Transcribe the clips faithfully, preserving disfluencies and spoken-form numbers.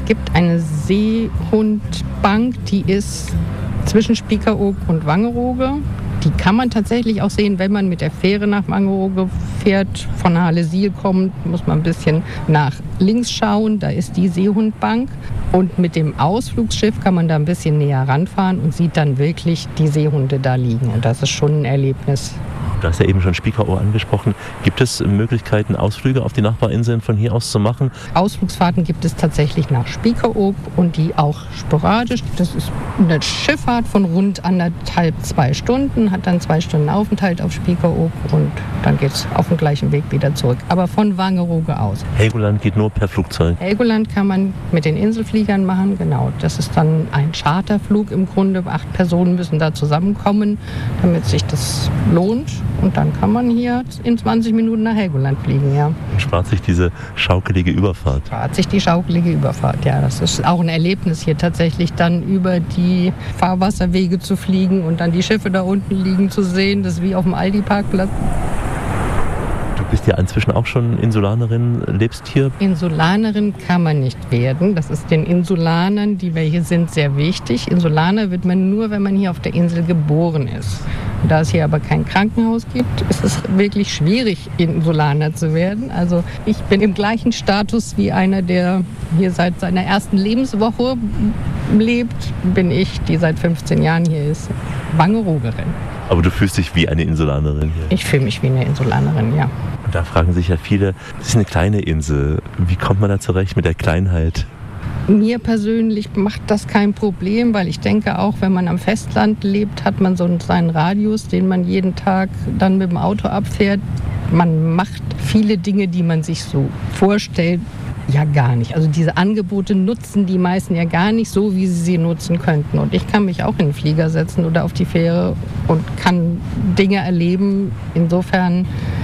gibt eine Seehundbank, die ist zwischen Spiekeroog und Wangerooge. Die kann man tatsächlich auch sehen, wenn man mit der Fähre nach Wangerooge fährt. Von Halle-Siel kommt, muss man ein bisschen nach links schauen. Da ist die Seehundbank. Und mit dem Ausflugsschiff kann man da ein bisschen näher ranfahren und sieht dann wirklich die Seehunde da liegen. Und das ist schon ein Erlebnis. Du hast ja eben schon Spiekeroog angesprochen. Gibt es Möglichkeiten, Ausflüge auf die Nachbarinseln von hier aus zu machen? Ausflugsfahrten gibt es tatsächlich nach Spiekeroog und die auch sporadisch. Das ist eine Schifffahrt von rund anderthalb, zwei Stunden, hat dann zwei Stunden Aufenthalt auf Spiekeroog und dann geht es auf dem gleichen Weg wieder zurück. Aber von Wangerooge aus. Helgoland geht nur per Flugzeug? Helgoland kann man mit den Inselfliegern machen, genau. Das ist dann ein Charterflug im Grunde. Acht Personen müssen da zusammenkommen, damit sich das lohnt. Und dann kann man hier in zwanzig Minuten nach Helgoland fliegen, ja. Und spart sich diese schaukelige Überfahrt? Spart sich die schaukelige Überfahrt, ja. Das ist auch ein Erlebnis hier tatsächlich, dann über die Fahrwasserwege zu fliegen und dann die Schiffe da unten liegen zu sehen. Das ist wie auf dem Aldi-Parkplatz. Du bist ja inzwischen auch schon Insulanerin, lebst hier? Insulanerin kann man nicht werden. Das ist den Insulanern, die wir hier sind, sehr wichtig. Insulaner wird man nur, wenn man hier auf der Insel geboren ist. Da es hier aber kein Krankenhaus gibt, ist es wirklich schwierig, Insulaner zu werden. Also ich bin im gleichen Status wie einer, der hier seit seiner ersten Lebenswoche lebt, bin ich, die seit fünfzehn Jahren hier ist, Wangeroogerin. Aber du fühlst dich wie eine Insulanerin hier? Ich fühle mich wie eine Insulanerin, ja. Und da fragen sich ja viele, das ist eine kleine Insel, wie kommt man da zurecht mit der Kleinheit? Mir persönlich macht das kein Problem, weil ich denke auch, wenn man am Festland lebt, hat man so seinen Radius, den man jeden Tag dann mit dem Auto abfährt. Man macht viele Dinge, die man sich so vorstellt, ja gar nicht. Also diese Angebote nutzen die meisten ja gar nicht so, wie sie sie nutzen könnten. Und ich kann mich auch in den Flieger setzen oder auf die Fähre und kann Dinge erleben. Insofern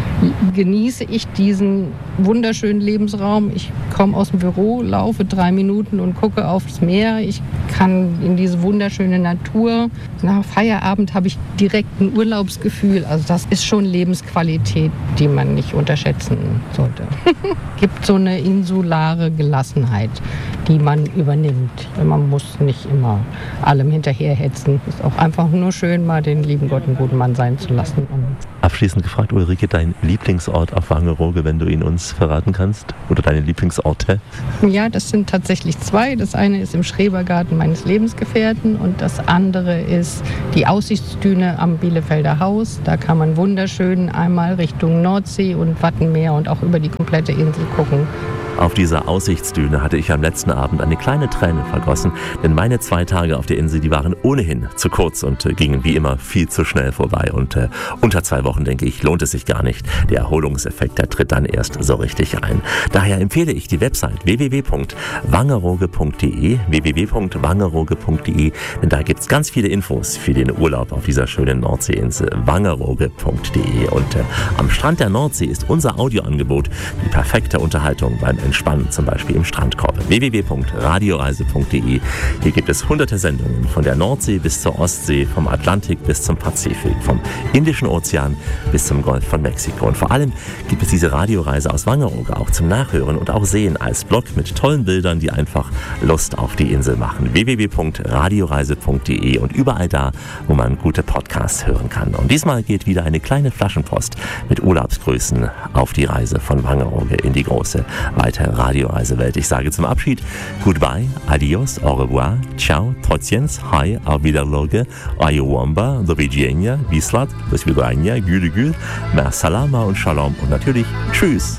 genieße ich diesen wunderschönen Lebensraum. Ich komme aus dem Büro, laufe drei Minuten und gucke aufs Meer. Ich kann in diese wunderschöne Natur. Nach Feierabend habe ich direkt ein Urlaubsgefühl. Also das ist schon Lebensqualität, die man nicht unterschätzen sollte. Gibt so eine insulare Gelassenheit, die man übernimmt. Man muss nicht immer allem hinterherhetzen. Es ist auch einfach nur schön, mal den lieben Gott einen guten Mann sein zu lassen. Abschließend gefragt, Ulrike, dein Lieblingsort auf Wangerooge, wenn du ihn uns verraten kannst? Oder deine Lieblingsorte? Ja, das sind tatsächlich zwei. Das eine ist im Schrebergarten meines Lebensgefährten und das andere ist die Aussichtsdüne am Bielefelder Haus. Da kann man wunderschön einmal Richtung Nordsee und Wattenmeer und auch über die komplette Insel gucken. Auf dieser Aussichtsdüne hatte ich am letzten Abend eine kleine Träne vergossen, denn meine zwei Tage auf der Insel, die waren ohnehin zu kurz und äh, gingen wie immer viel zu schnell vorbei. Und äh, unter zwei Wochen, denke ich, lohnt es sich gar nicht. Der Erholungseffekt, der tritt dann erst so richtig ein. Daher empfehle ich die Website w w w punkt wangerooge punkt d e, w w w punkt wangerooge punkt d e, denn da gibt es ganz viele Infos für den Urlaub auf dieser schönen Nordseeinsel, wangerooge punkt d e. Und äh, am Strand der Nordsee ist unser Audioangebot die perfekte Unterhaltung beim Entspannen, zum Beispiel im Strandkorb. w w w punkt radioreise punkt d e. Hier gibt es hunderte Sendungen von der Nordsee bis zur Ostsee, vom Atlantik bis zum Pazifik, vom Indischen Ozean bis zum Golf von Mexiko. Und vor allem gibt es diese Radioreise aus Wangerooge auch zum Nachhören und auch Sehen als Blog mit tollen Bildern, die einfach Lust auf die Insel machen. w w w punkt radioreise punkt d e und überall da, wo man gute Podcasts hören kann. Und diesmal geht wieder eine kleine Flaschenpost mit Urlaubsgrüßen auf die Reise von Wangerooge in die große, weite Radioreisewelt. Ich sage zum Abschied Goodbye, Adios, Au revoir, Ciao, Trotjens, Hi, Auf Wiederloge, Ayowamba, Do Widzenia, Wislat, Do Svidania, Gül Gül, Mer Salama und Shalom und natürlich Tschüss.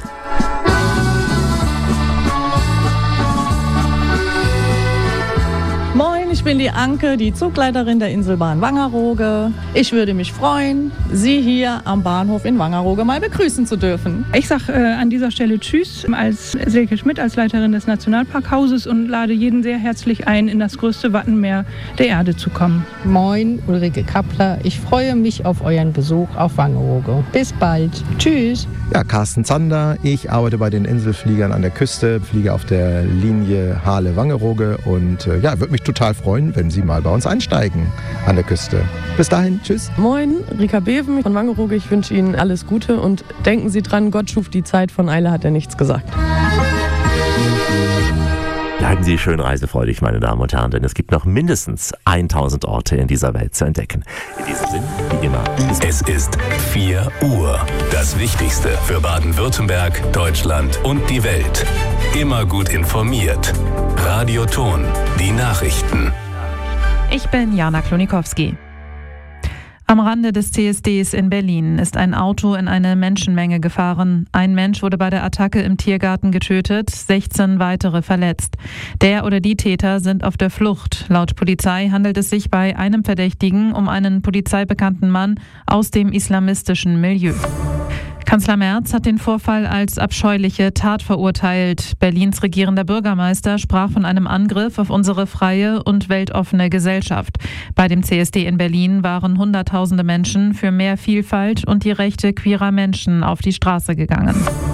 Ich bin die Anke, die Zugleiterin der Inselbahn Wangerooge. Ich würde mich freuen, Sie hier am Bahnhof in Wangerooge mal begrüßen zu dürfen. Ich sage äh, an dieser Stelle Tschüss als Silke Schmidt, als Leiterin des Nationalparkhauses und lade jeden sehr herzlich ein, in das größte Wattenmeer der Erde zu kommen. Moin, Ulrike Kappler. Ich freue mich auf euren Besuch auf Wangerooge. Bis bald. Tschüss. Ja, Carsten Zander. Ich arbeite bei den Inselfliegern an der Küste, fliege auf der Linie Hahle-Wangerooge und äh, ja, würde mich total freuen, wenn Sie mal bei uns einsteigen an der Küste. Bis dahin, tschüss. Moin, Rika Beven von Wangerooge. Ich wünsche Ihnen alles Gute und denken Sie dran, Gott schuf die Zeit, von Eile hat er nichts gesagt. Ja, Bleiben Sie schön reisefreudig, meine Damen und Herren, denn es gibt noch mindestens tausend Orte in dieser Welt zu entdecken. In diesem Sinn, wie immer. Es ist vier Uhr. Das Wichtigste für Baden-Württemberg, Deutschland und die Welt. Immer gut informiert. Radio Ton, die Nachrichten. Ich bin Jana Klonikowski. Am Rande des C S Ds in Berlin ist ein Auto in eine Menschenmenge gefahren. Ein Mensch wurde bei der Attacke im Tiergarten getötet, sechzehn weitere verletzt. Der oder die Täter sind auf der Flucht. Laut Polizei handelt es sich bei einem Verdächtigen um einen polizeibekannten Mann aus dem islamistischen Milieu. Kanzler Merz hat den Vorfall als abscheuliche Tat verurteilt. Berlins regierender Bürgermeister sprach von einem Angriff auf unsere freie und weltoffene Gesellschaft. Bei dem C S D in Berlin waren Hunderttausende Menschen für mehr Vielfalt und die Rechte queerer Menschen auf die Straße gegangen.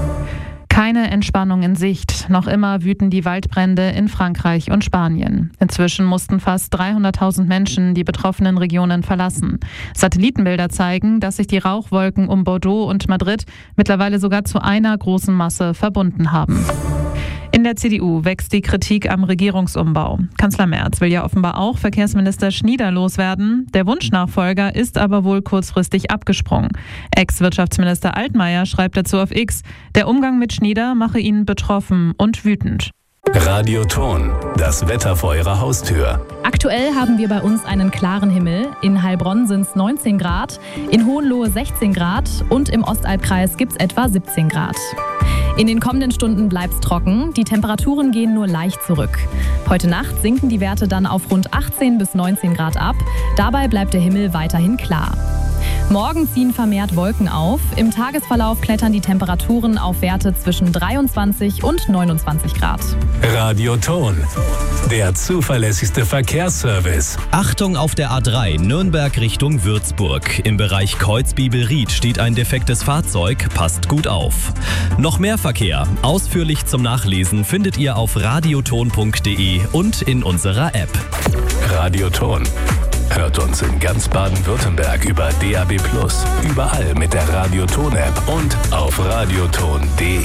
Keine Entspannung in Sicht. Noch immer wüten die Waldbrände in Frankreich und Spanien. Inzwischen mussten fast dreihunderttausend Menschen die betroffenen Regionen verlassen. Satellitenbilder zeigen, dass sich die Rauchwolken um Bordeaux und Madrid mittlerweile sogar zu einer großen Masse verbunden haben. In der C D U wächst die Kritik am Regierungsumbau. Kanzler Merz will ja offenbar auch Verkehrsminister Schnieder loswerden. Der Wunschnachfolger ist aber wohl kurzfristig abgesprungen. Ex-Wirtschaftsminister Altmaier schreibt dazu auf X, der Umgang mit Schnieder mache ihn betroffen und wütend. Radio Ton, das Wetter vor Ihrer Haustür. Aktuell haben wir bei uns einen klaren Himmel. In Heilbronn sind es neunzehn Grad, in Hohenlohe sechzehn Grad und im Ostalbkreis gibt es etwa siebzehn Grad. In den kommenden Stunden bleibt es trocken, die Temperaturen gehen nur leicht zurück. Heute Nacht sinken die Werte dann auf rund achtzehn bis neunzehn Grad ab, dabei bleibt der Himmel weiterhin klar. Morgen ziehen vermehrt Wolken auf. Im Tagesverlauf klettern die Temperaturen auf Werte zwischen dreiundzwanzig und neunundzwanzig Grad. Radio Ton, der zuverlässigste Verkehrsservice. Achtung auf der A drei Nürnberg Richtung Würzburg. Im Bereich Kreuzbibel-Ried steht ein defektes Fahrzeug. Passt gut auf. Noch mehr Verkehr, ausführlich zum Nachlesen, findet ihr auf radioton punkt de und in unserer App. Radio Ton. Hört uns in ganz Baden-Württemberg über D A B plus, überall mit der Radio Ton App und auf radioton punkt de.